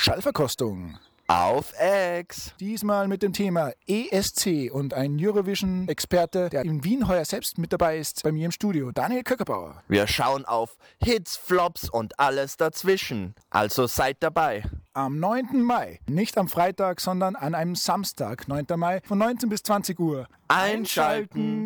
Schallverkostung. Auf Ex. Diesmal mit dem Thema ESC und ein Eurovision-Experte, der in Wien heuer selbst mit dabei ist, bei mir im Studio, Daniel Köckerbauer. Wir schauen auf Hits, Flops und alles dazwischen. Also seid dabei. Am 9. Mai, nicht am Freitag, sondern an einem Samstag, 9. Mai, von 19 bis 20 Uhr. Einschalten!